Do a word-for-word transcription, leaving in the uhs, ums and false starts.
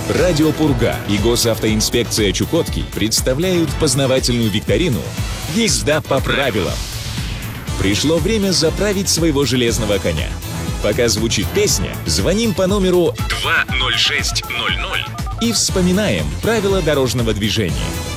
Радио Пурга и госавтоинспекция Чукотки представляют познавательную викторину «Езда по правилам». Пришло время заправить своего железного коня. Пока звучит песня, звоним по номеру два ноль шесть ноль ноль и вспоминаем правила дорожного движения.